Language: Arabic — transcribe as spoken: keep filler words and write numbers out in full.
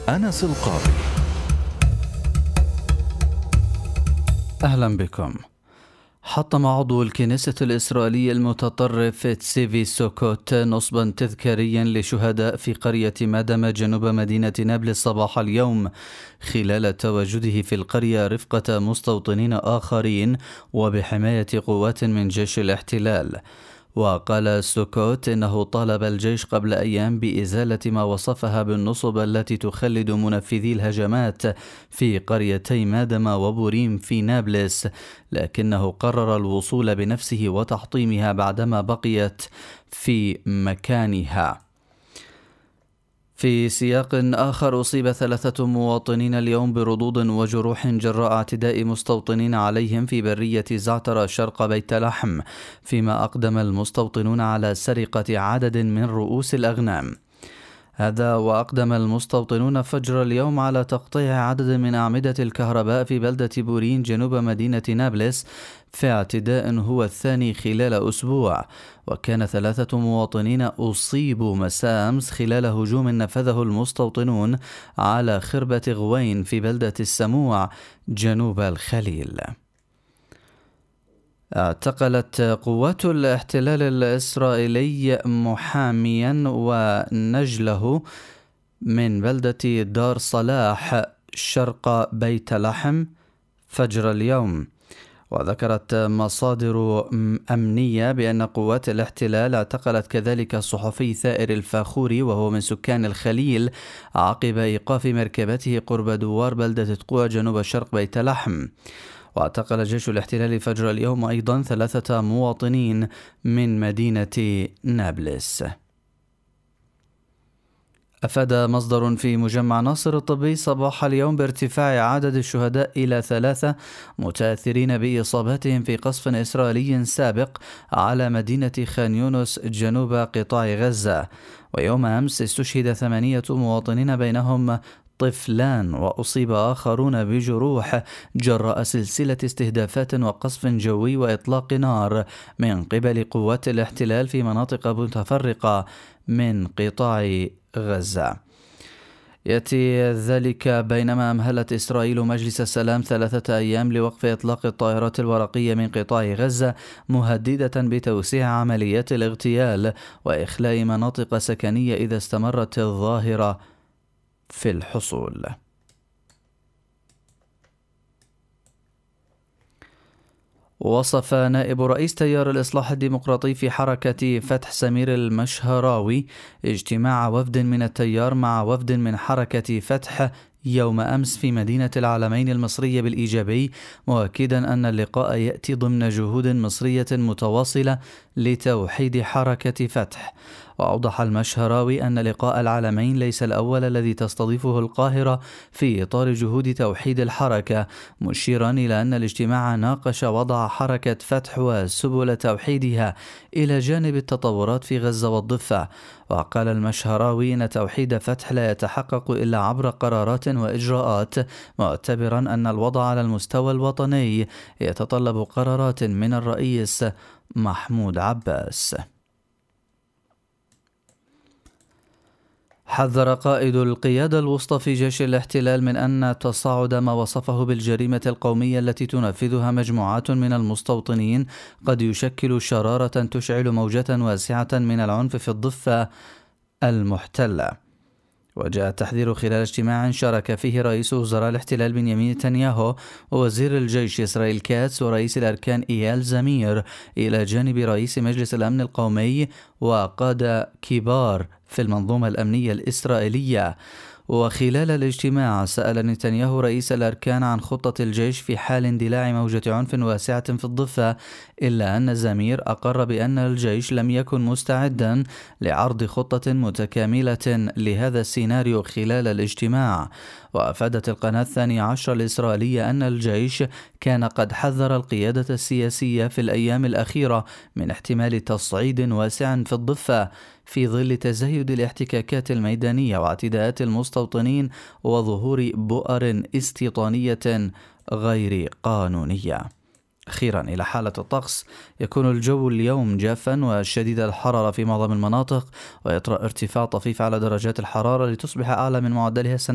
أنس القاضي. أهلا بكم. حطم عضو الكنيسة الإسرائيلي المتطرف تسيفي سوكوت نصبا تذكاريا لشهداء في قرية مادم جنوب مدينة نابلس صباح اليوم خلال تواجده في القرية رفقة مستوطنين آخرين وبحماية قوات من جيش الاحتلال. وقال سوكوت إنه طالب الجيش قبل أيام بإزالة ما وصفها بالنصب التي تخلد منفذي الهجمات في قريتي مادم وبوريم في نابلس، لكنه قرر الوصول بنفسه وتحطيمها بعدما بقيت في مكانها. في سياق آخر، أصيب ثلاثة مواطنين اليوم بردود وجروح جراء اعتداء مستوطنين عليهم في برية زعتر شرق بيت لحم، فيما أقدم المستوطنون على سرقة عدد من رؤوس الأغنام. هذا وأقدم المستوطنون فجر اليوم على تقطيع عدد من أعمدة الكهرباء في بلدة بورين جنوب مدينة نابلس في اعتداء هو الثاني خلال أسبوع. وكان ثلاثة مواطنين أصيبوا مساء أمس خلال هجوم نفذه المستوطنون على خربة غوين في بلدة السموع جنوب الخليل. اعتقلت قوات الاحتلال الإسرائيلي محاميا ونجله من بلدة دار صلاح شرق بيت لحم فجر اليوم. وذكرت مصادر أمنية بأن قوات الاحتلال اعتقلت كذلك الصحفي ثائر الفاخوري وهو من سكان الخليل عقب إيقاف مركبته قرب دوار بلدة تقوى جنوب شرق بيت لحم. واعتقل جيش الاحتلال فجر اليوم أيضا ثلاثة مواطنين من مدينة نابلس. أفاد مصدر في مجمع ناصر الطبي صباح اليوم بارتفاع عدد الشهداء إلى ثلاثة متأثرين بإصاباتهم في قصف إسرائيلي سابق على مدينة خان يونس جنوب قطاع غزة. ويوم أمس استشهد ثمانية مواطنين بينهم طفلان وأصيب آخرون بجروح جراء سلسلة استهدافات وقصف جوي وإطلاق نار من قبل قوات الاحتلال في مناطق متفرقة من قطاع غزة. يأتي ذلك بينما أمهلت إسرائيل مجلس السلام ثلاثة أيام لوقف إطلاق الطائرات الورقية من قطاع غزة، مهددة بتوسيع عمليات الاغتيال وإخلاء مناطق سكنية إذا استمرت الظاهرة في الحصول. وصف نائب رئيس تيار الإصلاح الديمقراطي في حركة فتح سمير المشهراوي اجتماع وفد من التيار مع وفد من حركة فتح يوم أمس في مدينة العلمين المصرية بالإيجابي، مؤكدا أن اللقاء يأتي ضمن جهود مصرية متواصلة لتوحيد حركة فتح. وأوضح المشهراوي أن لقاء العلمين ليس الأول الذي تستضيفه القاهرة في إطار جهود توحيد الحركة، مشيرا إلى أن الاجتماع ناقش وضع حركة فتح وسبل توحيدها إلى جانب التطورات في غزة والضفة. وقال المشهراوي أن توحيد فتح لا يتحقق إلا عبر قرارات وإجراءات، معتبرا أن الوضع على المستوى الوطني يتطلب قرارات من الرئيس محمود عباس. حذر قائد القيادة الوسطى في جيش الاحتلال من أن تصاعد ما وصفه بالجريمة القومية التي تنفذها مجموعات من المستوطنين قد يشكل شرارة تشعل موجة واسعة من العنف في الضفة المحتلة. وجاء التحذير خلال اجتماع شارك فيه رئيس وزراء الاحتلال بنيامين نتنياهو ووزير الجيش إسرائيل كاتس ورئيس الأركان إيال زمير إلى جانب رئيس مجلس الأمن القومي وقادة كبار في المنظومة الأمنية الإسرائيلية. وخلال الاجتماع سأل نتنياهو رئيس الأركان عن خطة الجيش في حال اندلاع موجة عنف واسعة في الضفة، إلا أن زمير أقر بأن الجيش لم يكن مستعدا لعرض خطة متكاملة لهذا السيناريو خلال الاجتماع. وأفادت القناة الثانية عشر الإسرائيلية أن الجيش كان قد حذر القيادة السياسية في الأيام الأخيرة من احتمال تصعيد واسع في الضفة في ظل تزايد الاحتكاكات الميدانية واعتداءات المستوطنين وظهور بؤر استيطانية غير قانونية. أخيرا إلى حالة الطقس، يكون الجو اليوم جافا وشديد الحرارة في معظم المناطق، ويطرأ ارتفاع طفيف على درجات الحرارة لتصبح أعلى من معدلها السنوي